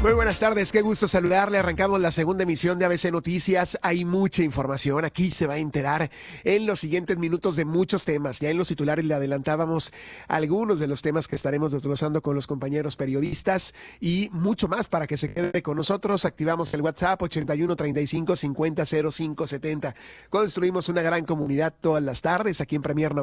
Muy buenas tardes, qué gusto saludarle. Arrancamos la segunda emisión de ABC Noticias. Hay mucha información, aquí se va a enterar en los siguientes minutos de muchos temas. Ya en los titulares le adelantábamos algunos de los temas que estaremos desglosando con los compañeros periodistas y mucho más para que se quede con nosotros. Activamos el WhatsApp 81 35 50 05 70. Construimos una gran comunidad todas las tardes aquí en Premier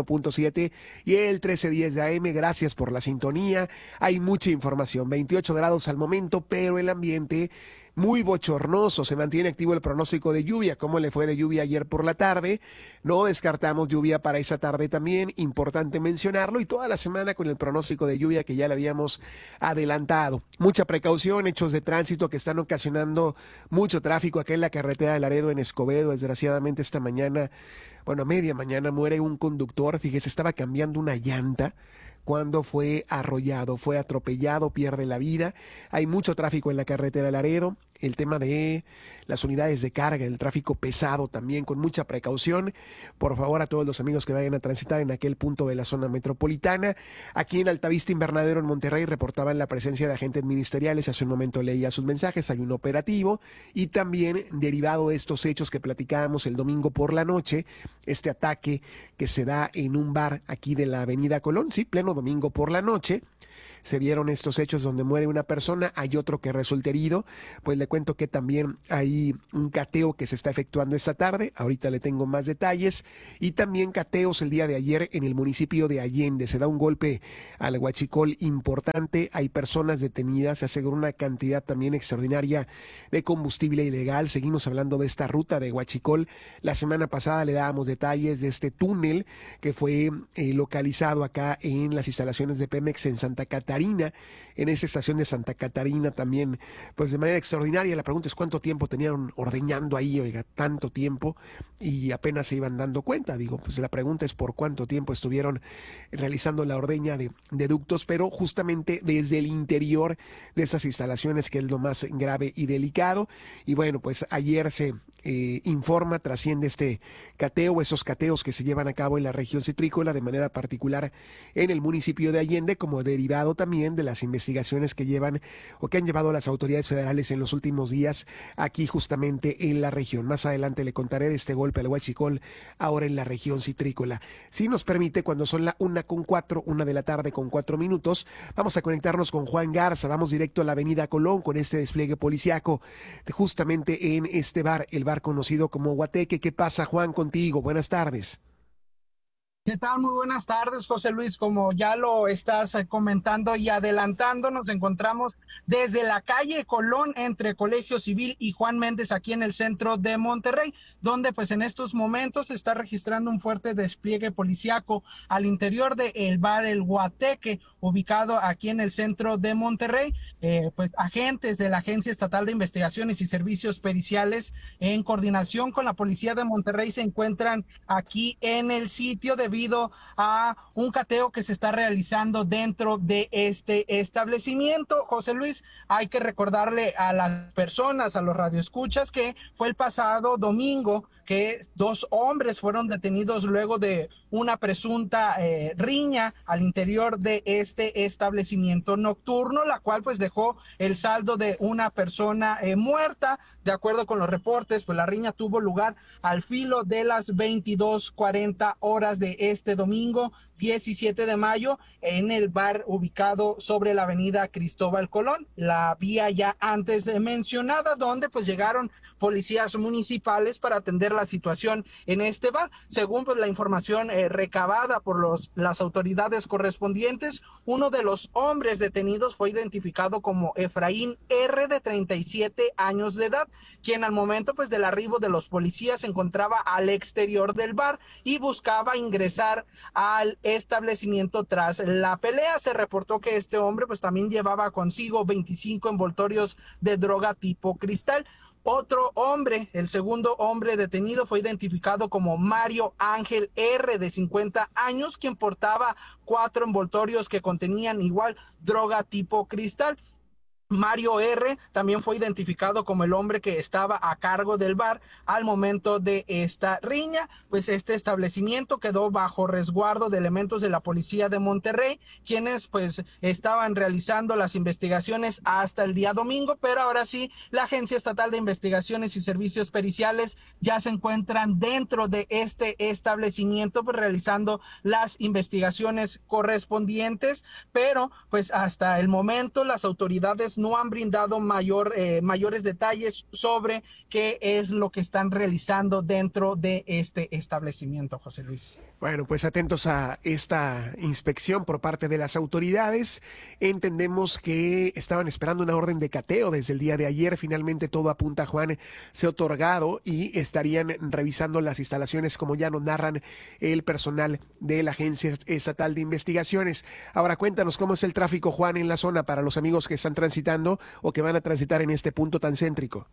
91.7 y el 1310 de AM. Gracias por la sintonía. Hay mucha información, 28 grados al momento, pero el ambiente muy bochornoso. Se mantiene activo el pronóstico de lluvia. ¿Cómo le fue de lluvia ayer por la tarde? No descartamos lluvia para esa tarde también. Importante mencionarlo. Y toda la semana con el pronóstico de lluvia que ya le habíamos adelantado. Mucha precaución, hechos de tránsito que están ocasionando mucho tráfico acá en la carretera de Laredo en Escobedo. Desgraciadamente esta mañana, bueno, a media mañana muere un conductor. Fíjese, estaba cambiando una llanta cuando fue arrollado, fue atropellado, pierde la vida. Hay mucho tráfico en la carretera de Laredo. El tema de las unidades de carga, el tráfico pesado también, con mucha precaución. Por favor, a todos los amigos que vayan a transitar en aquel punto de la zona metropolitana. Aquí en Altavista Invernadero, en Monterrey, reportaban la presencia de agentes ministeriales. Hace un momento leía sus mensajes. Hay un operativo. Y también, derivado de estos hechos que platicábamos el domingo por la noche, este ataque que se da en un bar aquí de la Avenida Colón, sí, pleno domingo por la noche. Se vieron estos hechos donde muere una persona, hay otro que resulta herido. Pues le cuento que también hay un cateo que se está efectuando esta tarde, ahorita le tengo más detalles, y también cateos el día de ayer en el municipio de Allende. Se da un golpe al huachicol importante, hay personas detenidas, se aseguró una cantidad también extraordinaria de combustible ilegal. Seguimos hablando de esta ruta de huachicol. La semana pasada le dábamos detalles de este túnel que fue localizado acá en las instalaciones de Pemex en Santa Catarina, en esa estación de Santa Catarina también, pues de manera extraordinaria. La pregunta es cuánto tiempo tenían ordeñando ahí, oiga, tanto tiempo, y apenas se iban dando cuenta. Digo, pues la pregunta es por cuánto tiempo estuvieron realizando la ordeña de ductos, pero justamente desde el interior de esas instalaciones, que es lo más grave y delicado. Y bueno, pues ayer se informa, trasciende este cateo, esos cateos que se llevan a cabo en la región citrícola, de manera particular en el municipio de Allende, como derivado también de las investigaciones que llevan o que han llevado las autoridades federales en los últimos días aquí justamente en la región. Más adelante le contaré de este golpe al huachicol ahora en la región citrícola. Si nos permite, cuando son la 1:04, 1:04 vamos a conectarnos con Juan Garza. Vamos directo a la Avenida Colón con este despliegue policiaco justamente en este bar, el bar conocido como Guateque. ¿Qué pasa, Juan, contigo? Buenas tardes. ¿Qué tal? Muy buenas tardes, José Luis. Como ya lo estás comentando y adelantando, nos encontramos desde la calle Colón entre Colegio Civil y Juan Méndez aquí en el centro de Monterrey, donde pues en estos momentos se está registrando un fuerte despliegue policiaco al interior del bar El Guateque, ubicado aquí en el centro de Monterrey. Pues agentes de la Agencia Estatal de Investigaciones y Servicios Periciales, en coordinación con la Policía de Monterrey, se encuentran aquí en el sitio debido a un cateo que se está realizando dentro de este establecimiento. José Luis, hay que recordarle a las personas, a los radioescuchas, que fue el pasado domingo que dos hombres fueron detenidos luego de una presunta riña al interior de este establecimiento nocturno, la cual pues dejó el saldo de una persona muerta. De acuerdo con los reportes, pues la riña tuvo lugar al filo de las 22:40 horas de este domingo 17 de mayo en el bar ubicado sobre la avenida Cristóbal Colón, la vía ya antes mencionada, donde pues llegaron policías municipales para atender la situación en este bar. Según pues la información recabada por las autoridades correspondientes, uno de los hombres detenidos fue identificado como Efraín R, de 37 años de edad, quien al momento pues del arribo de los policías se encontraba al exterior del bar y buscaba ingresar al establecimiento. Tras la pelea, se reportó que este hombre pues también llevaba consigo 25 envoltorios de droga tipo cristal. Otro hombre, el segundo hombre detenido, fue identificado como Mario Ángel R, de 50 años, quien portaba 4 envoltorios que contenían igual droga tipo cristal. Mario R. también fue identificado como el hombre que estaba a cargo del bar al momento de esta riña. Pues este establecimiento quedó bajo resguardo de elementos de la policía de Monterrey, quienes pues estaban realizando las investigaciones hasta el día domingo, pero ahora sí, la Agencia Estatal de Investigaciones y Servicios Periciales ya se encuentran dentro de este establecimiento, pues realizando las investigaciones correspondientes, pero pues hasta el momento las autoridades no han brindado mayores detalles sobre qué es lo que están realizando dentro de este establecimiento, José Luis. Bueno, pues atentos a esta inspección por parte de las autoridades. Entendemos que estaban esperando una orden de cateo desde el día de ayer. Finalmente todo apunta, Juan, se ha otorgado y estarían revisando las instalaciones, como ya nos narran el personal de la Agencia Estatal de Investigaciones. Ahora cuéntanos cómo es el tráfico, Juan, en la zona para los amigos que están transitando o que van a transitar en este punto tan céntrico.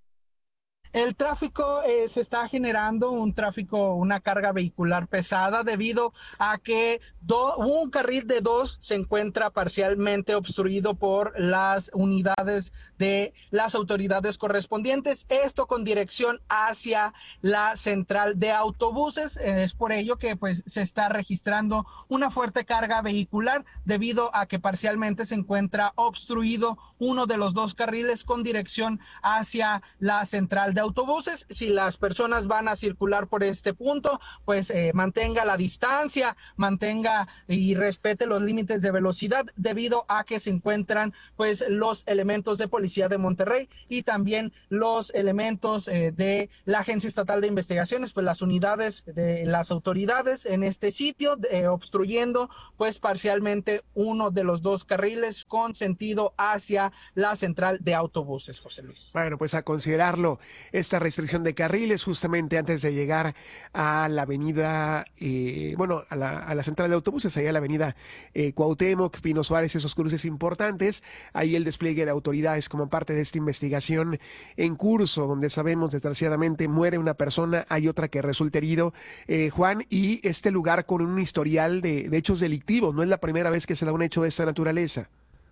El tráfico se está generando una carga vehicular pesada debido a que un carril de dos se encuentra parcialmente obstruido por las unidades de las autoridades correspondientes, esto con dirección hacia la central de autobuses. Es por ello que pues se está registrando una fuerte carga vehicular debido a que parcialmente se encuentra obstruido uno de los dos carriles con dirección hacia la central de autobuses. Si las personas van a circular por este punto, pues mantenga la distancia, mantenga y respete los límites de velocidad debido a que se encuentran pues los elementos de policía de Monterrey y también los elementos de la Agencia Estatal de Investigaciones, pues las unidades de las autoridades en este sitio, obstruyendo pues parcialmente uno de los dos carriles con sentido hacia la central de autobuses, José Luis. Bueno, pues a considerarlo esta restricción de carriles justamente antes de llegar a la avenida, a la central de autobuses, allá a la avenida Cuauhtémoc, Pino Suárez, esos cruces importantes. Ahí el despliegue de autoridades como parte de esta investigación en curso, donde sabemos desgraciadamente muere una persona, hay otra que resulta herido, Juan, y este lugar con un historial de hechos delictivos. No es la primera vez que se da un hecho de esta naturaleza.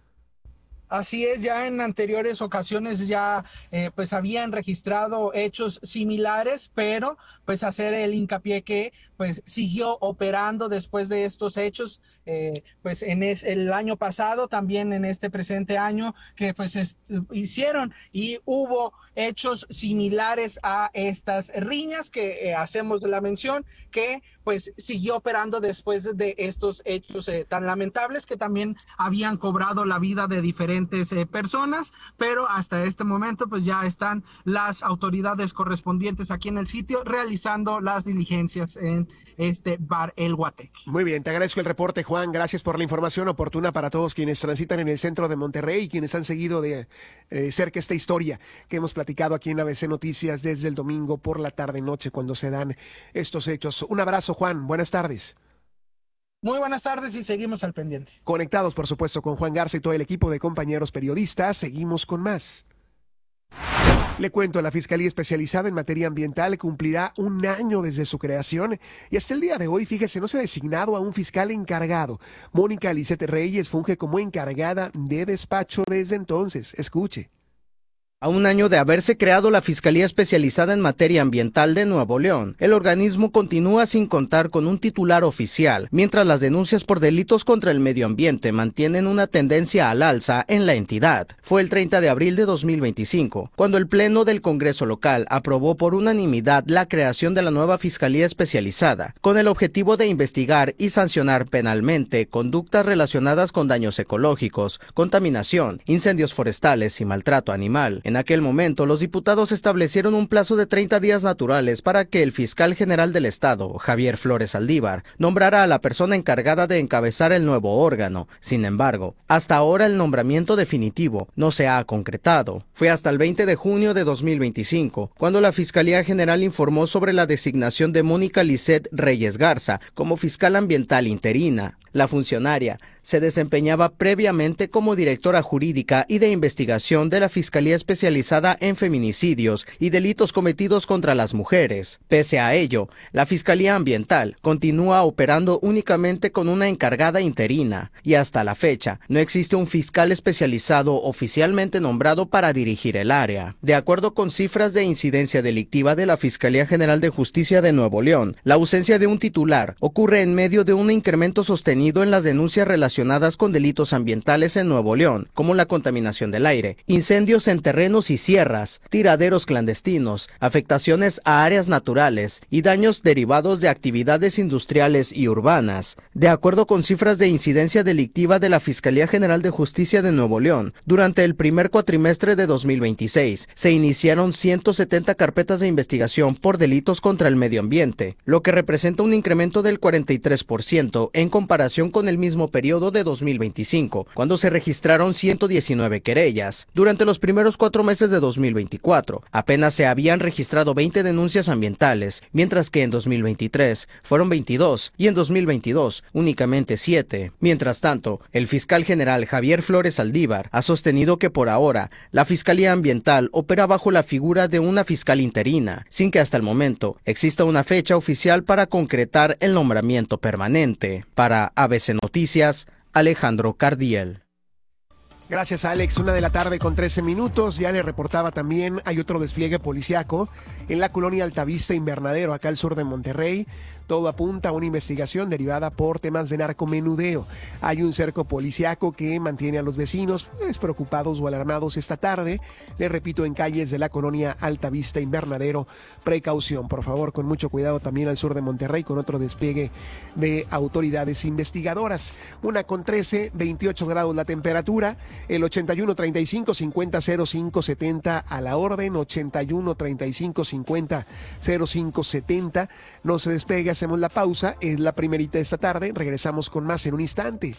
Así es, ya en anteriores ocasiones ya pues habían registrado hechos similares, pero pues hacer el hincapié que pues siguió operando después de estos hechos, pues en el año pasado, también en este presente año, que pues hicieron y hubo hechos similares a estas riñas que hacemos la mención, que pues siguió operando después de estos hechos tan lamentables que también habían cobrado la vida de diferentes personas, pero hasta este momento pues ya están las autoridades correspondientes aquí en el sitio realizando las diligencias en este bar El Guateque. Muy bien, te agradezco el reporte, Juan. Gracias por la información oportuna para todos quienes transitan en el centro de Monterrey y quienes han seguido de cerca esta historia que hemos platicado aquí en ABC Noticias desde el domingo por la tarde-noche cuando se dan estos hechos. Un abrazo, Juan. Buenas tardes. Muy buenas tardes y seguimos al pendiente. Conectados, por supuesto, con Juan Garza y todo el equipo de compañeros periodistas. Seguimos con más. Le cuento, la Fiscalía Especializada en Materia Ambiental cumplirá un año desde su creación y hasta el día de hoy, fíjese, no se ha designado a un fiscal encargado. Mónica Lisette Reyes funge como encargada de despacho desde entonces. Escuche. A un año de haberse creado la Fiscalía Especializada en Materia Ambiental de Nuevo León, el organismo continúa sin contar con un titular oficial, mientras las denuncias por delitos contra el medio ambiente mantienen una tendencia al alza en la entidad. Fue el 30 de abril de 2025, cuando el Pleno del Congreso local aprobó por unanimidad la creación de la nueva Fiscalía Especializada, con el objetivo de investigar y sancionar penalmente conductas relacionadas con daños ecológicos, contaminación, incendios forestales y maltrato animal. En aquel momento, los diputados establecieron un plazo de 30 días naturales para que el fiscal general del Estado, Javier Flores Aldívar, nombrara a la persona encargada de encabezar el nuevo órgano. Sin embargo, hasta ahora el nombramiento definitivo no se ha concretado. Fue hasta el 20 de junio de 2025, cuando la Fiscalía General informó sobre la designación de Mónica Lisette Reyes Garza como fiscal ambiental interina. La funcionaria se desempeñaba previamente como directora jurídica y de investigación de la Fiscalía Especializada en Feminicidios y Delitos Cometidos contra las Mujeres. Pese a ello, la Fiscalía Ambiental continúa operando únicamente con una encargada interina y hasta la fecha no existe un fiscal especializado oficialmente nombrado para dirigir el área. De acuerdo con cifras de incidencia delictiva de la Fiscalía General de Justicia de Nuevo León, la ausencia de un titular ocurre en medio de un incremento sostenido en las denuncias relacionadas con delitos ambientales en Nuevo León, como la contaminación del aire, incendios en terrenos y sierras, tiraderos clandestinos, afectaciones a áreas naturales y daños derivados de actividades industriales y urbanas. De acuerdo con cifras de incidencia delictiva de la Fiscalía General de Justicia de Nuevo León, durante el primer cuatrimestre de 2026, se iniciaron 170 carpetas de investigación por delitos contra el medio ambiente, lo que representa un incremento del 43% en comparación con el mismo periodo de 2025, cuando se registraron 119 querellas. Durante los primeros 4 meses de 2024, apenas se habían registrado 20 denuncias ambientales, mientras que en 2023 fueron 22 y en 2022 únicamente 7. Mientras tanto, el fiscal general Javier Flores Saldívar ha sostenido que por ahora la Fiscalía Ambiental opera bajo la figura de una fiscal interina, sin que hasta el momento exista una fecha oficial para concretar el nombramiento permanente. Para ABC Noticias, Alejandro Cardiel. Gracias, Alex. 1:13 p.m. Ya le reportaba también, hay otro despliegue policiaco en la colonia Altavista Invernadero, acá al sur de Monterrey. Todo apunta a una investigación derivada por temas de narcomenudeo. Hay un cerco policiaco que mantiene a los vecinos preocupados o alarmados esta tarde. Le repito, en calles de la colonia Altavista Invernadero. Precaución, por favor, con mucho cuidado también al sur de Monterrey, con otro despliegue de autoridades investigadoras. 1:13, 28 grados la temperatura. El 81 35 50 05 70 a la orden, 81 35 50 05 70. No se despegue, hacemos la pausa, es la primerita de esta tarde, regresamos con más en un instante.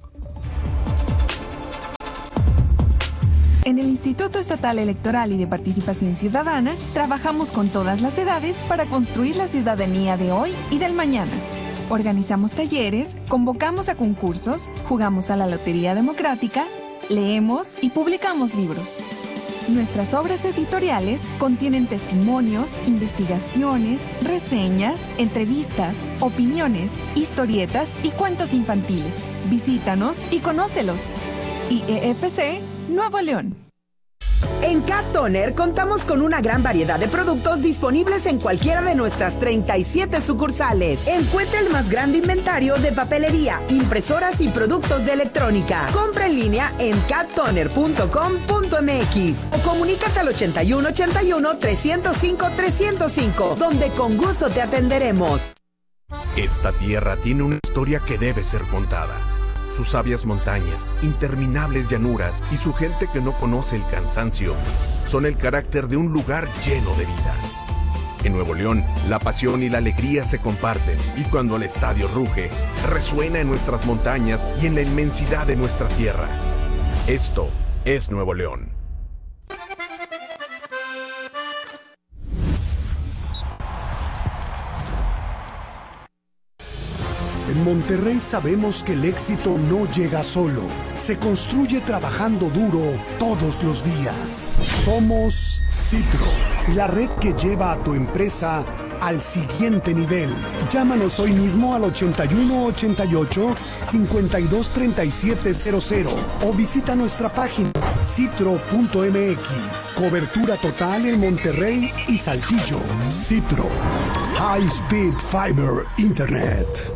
En el Instituto Estatal Electoral y de Participación Ciudadana, trabajamos con todas las edades para construir la ciudadanía de hoy y del mañana. Organizamos talleres, convocamos a concursos, jugamos a la Lotería Democrática, leemos y publicamos libros. Nuestras obras editoriales contienen testimonios, investigaciones, reseñas, entrevistas, opiniones, historietas y cuentos infantiles. Visítanos y conócelos. IEEPC, Nuevo León. En Cat Toner contamos con una gran variedad de productos disponibles en cualquiera de nuestras 37 sucursales. Encuentra el más grande inventario de papelería, impresoras y productos de electrónica. Compra en línea en cattoner.com.mx o comunícate al 81 81 305 305, donde con gusto te atenderemos. Esta tierra tiene una historia que debe ser contada. Sus sabias montañas, interminables llanuras y su gente que no conoce el cansancio son el carácter de un lugar lleno de vida. En Nuevo León, la pasión y la alegría se comparten y cuando el estadio ruge, resuena en nuestras montañas y en la inmensidad de nuestra tierra. Esto es Nuevo León. En Monterrey sabemos que el éxito no llega solo, se construye trabajando duro todos los días. Somos Citro, la red que lleva a tu empresa al siguiente nivel. Llámanos hoy mismo al 8188-523700 o visita nuestra página citro.mx. Cobertura total en Monterrey y Saltillo. Citro, High Speed Fiber Internet.